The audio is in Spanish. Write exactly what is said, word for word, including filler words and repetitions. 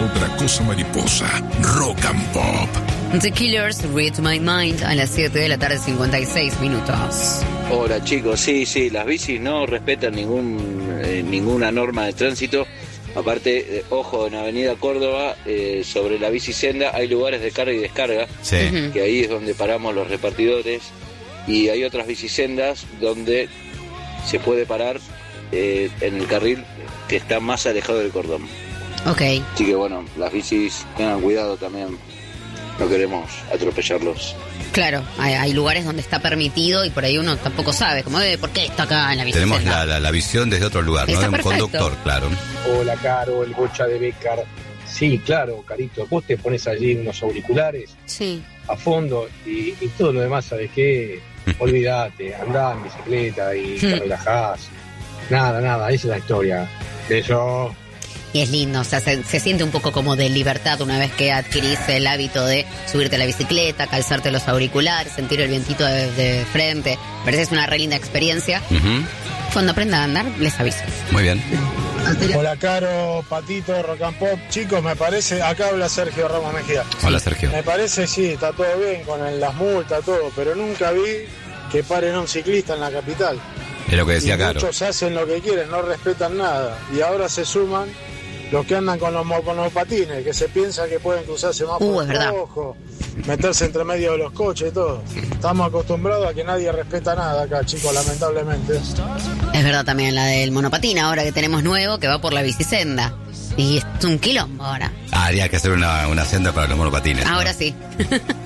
otra cosa mariposa. Rock and Pop. The Killers, Read My Mind, a las siete de la tarde, cincuenta y seis minutos. Hola chicos, sí, sí, las bicis no respetan ningún eh, ninguna norma de tránsito. Aparte, eh, ojo, en Avenida Córdoba, eh, sobre la bicisenda hay lugares de carga y descarga, Sí. Ujú. que ahí es donde paramos los repartidores, y hay otras bicisendas donde se puede parar eh, en el carril que está más alejado del cordón. Ok. Así que bueno, las bicis tengan cuidado también, no queremos atropellarlos. Claro, hay, hay lugares donde está permitido y por ahí uno tampoco sabe, como, eh, ¿por qué está acá en la bicicleta? Tenemos la, la, la visión desde otro lugar, no Está de un perfecto. conductor, claro. Hola, Caro, el Bocha de Becar. Sí, claro, Carito, vos te pones allí unos auriculares Sí. a fondo y, y todo lo demás, ¿sabes qué? Olvídate, andá en bicicleta y te relajás. Nada, nada, esa es la historia. Eso. Y es lindo, o sea, se, se siente un poco como de libertad una vez que adquirís el hábito de subirte a la bicicleta, calzarte los auriculares, sentir el vientito de, de frente. Me parece que es una re linda experiencia. Ujú. Cuando aprenda a andar, les aviso. Muy bien. Hola, Caro, Patito, Rock and Pop. Chicos, me parece, acá habla Sergio Ramos Mejía. Hola, Sergio. Me parece, sí, está todo bien con el- las multas, todo, pero nunca vi que paren a un ciclista en la capital. Es lo que decía y Caro. muchos hacen lo que quieren, no respetan nada. Y ahora se suman los que andan con los monopatines, que se piensan que pueden cruzar semáforos Uh, es verdad. rojos, meterse entre medio de los coches y todo. Estamos acostumbrados a que nadie respeta nada acá, chicos, lamentablemente. Es verdad también la del monopatín ahora que tenemos nuevo, que va por la bicisenda. Y es un quilombo ahora. Ah, habría que hacer una, una senda para los monopatines, ¿no? Ahora sí.